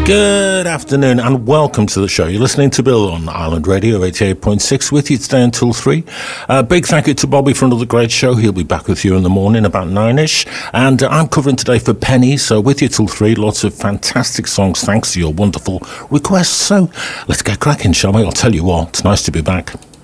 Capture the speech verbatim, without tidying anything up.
Good afternoon and welcome to the show. You're listening to Bill on Island Radio eighty-eight point six with you today until three. Uh, big thank you to Bobby for another great show. He'll be back with you in the morning about nine-ish. And uh, I'm covering today for Penny, so with you till three. Lots of fantastic songs thanks to your wonderful requests. So let's get cracking, shall we? I'll tell you what, it's nice to be back.